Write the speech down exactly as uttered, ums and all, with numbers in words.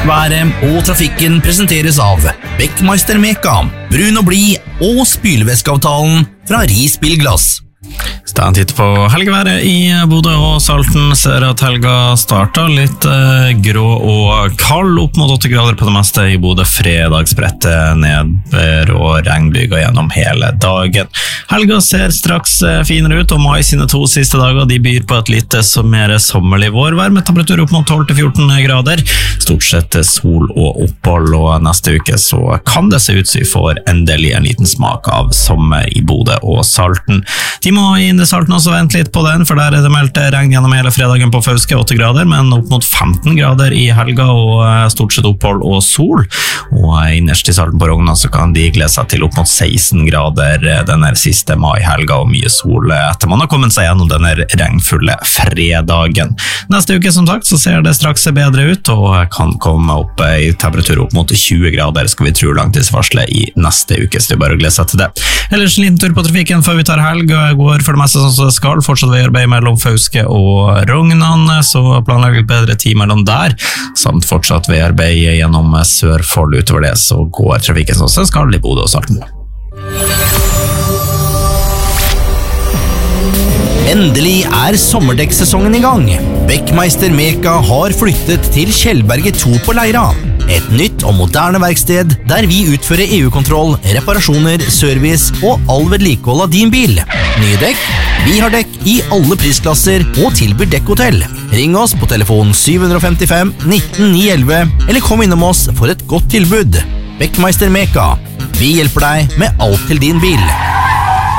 været og trafikken presenteres av Beckmeister Meka, brun og blid og spylevæskeavtalen fra Ris Bilglass. Ta en titt på helgeværet i Bodø og Salten. Ser at helga startet litt eh, grå og kald, opp mot åtte grader på det meste i Bodø. Fredagsbrettet nedbør og regnbyger gjennom hele dagen. Helga ser straks eh, finere ut, og mai sine to siste dager de byr på et litt eh, mer sommerlig vårvær med temperatur opp mot tolv til fjorten grader. Stort sett sol og opphold, og neste uke så kan det se ut som vi får endelig en liten smak av sommer i Bodø og Salten. De må inn i Salten også vente litt på den, for der er det meldt regn gjennom hele fredagen på Fauske, åtte grader, men opp mot femten grader i helga, og stort sett opphold og sol. Og innerst i Salten på Rognan så kan de glede seg til opp mot seksten grader denne siste mai-helga, og mye sol etter man har kommet seg gjennom denne regnfulle fredagen. Neste uke, som sagt, så ser det straks bedre ut, og kan komme opp i temperatur opp mot tjue grader, skal vi tro langtidsvarslet i neste uke, så det er bare å glede seg til det. Ellers en liten tur på trafikken før vi tar helg, går for det meste sånn som det skal, fortsatt veiarbeid mellom Fauske og Rognan, så planlegger litt bedre tid mellom der, samt fortsatt veiarbeid gjennom Sørfold. Utover det så går trafikken sånn som det skal i Bodø og Salten. Endelig er sommerdekksesongen i gang. Beckmeister Meka har flyttet til Kjellberget to på Leira. Et nytt og moderne verksted der vi utfører E U-kontroll, reparasjoner, service og all vedlikehold av din bil. Nye dekk, vi har dekk i alle prisklasser og tilbyr dekkhotell. Ring oss på telefon syv fem fem nitten ni elleve eller kom innom oss for et godt tilbud. Beckmeister Meka. Vi hjelper deg med alt til din bil.